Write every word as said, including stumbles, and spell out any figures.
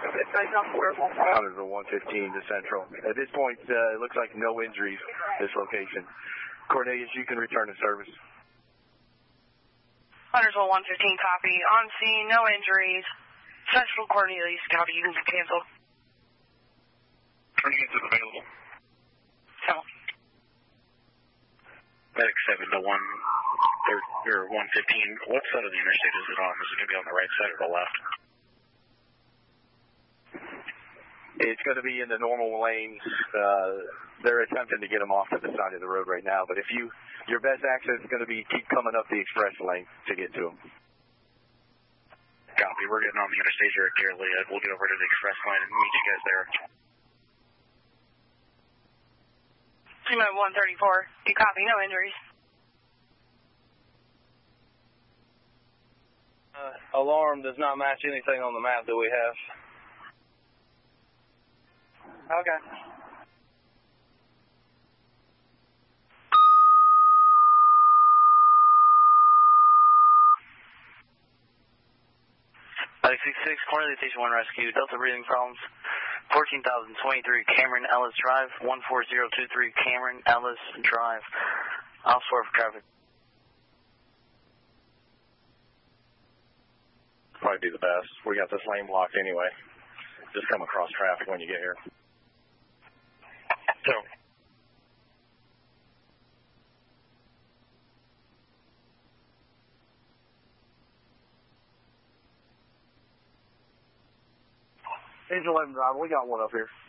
Hunters one fifteen to Central. At this point, uh, it looks like no injuries this location. Cornelius, you can return to service. Hunters one fifteen, copy. On scene, no injuries. Central Cornelius, copy. You can cancel. Cornelius is available. So. Medic seven to one, or one fifteen. What side of the interstate is it on? Is it going to be on the right side or the left? It's going to be in the normal lanes. Uh, they're attempting to get them off to the side of the road right now. But if you, your best access is going to be keep coming up the express lane to get to them. Copy. We're getting on the interstate here at Deerley. We'll get over to the express lane and meet you guys there. Team one thirty-four. You copy? No injuries. Uh, alarm does not match anything on the map that we have. Okay. Medic six six, Cornelius Station one Rescue, Delta breathing problems, fourteen thousand twenty-three Cameron Ellis Drive, one four zero two three Cameron Ellis Drive. I'll swerve for traffic. Probably be the best. We got this lane blocked anyway. Just come across traffic when you get here. So. Angel eleven driver, we got one up here.